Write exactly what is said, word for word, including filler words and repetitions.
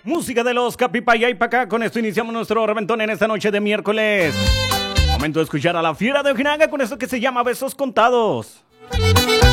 Música de los Capipaya y Pacá. Con esto iniciamos nuestro reventón en esta noche de miércoles. Momento de escuchar a la Fiera de Ojinaga con esto que se llama Besos Contados.